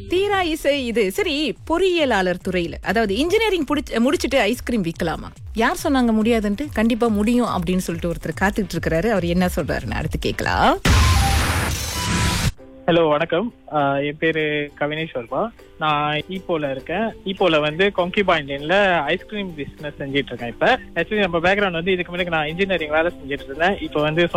தீரா இசை இது. சரி, பொறியியலாளர் துறையில, அதாவது இன்ஜினியரிங் முடிச்சிட்டு ஐஸ்கிரீம் விற்கலாமா? யார் சொன்னாங்க முடியாதுன்ட்டு? கண்டிப்பா முடியும் அப்படின்னு சொல்லிட்டு ஒருத்தர் காத்துட்டு இருக்கிறாரு. அவர் என்ன சொல்றாருன்னு அடுத்து கேட்கலாம். ஹலோ, வணக்கம். என் பேரு கவினேஷ் வர்மா. நான் ஈப்போல இருக்கேன். ஈப்போல வந்து கொங்கிபாயின் லைன்ல ஐஸ்கிரீம் பிசினஸ் செஞ்சிட்டு இருக்கேன். இப்ப ஆக்சுவலி நம்ம பேக்ரவுண்ட் வந்து இதுக்கு முன்னாடி நான் இன்ஜினியரிங் வேலை செஞ்சுட்டு இருந்தேன். இப்போ வந்து